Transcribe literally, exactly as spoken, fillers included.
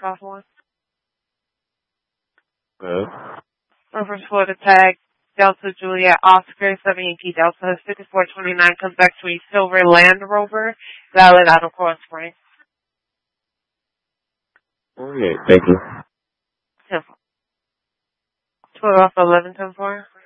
off one. Good. Reference Florida tag, Delta Juliet Oscar, seven Yankee Delta, fifty-four twenty-nine, comes back to a silver Land Rover, valid out of Coral Springs. Okay, thank you. twelve off eleven ten four.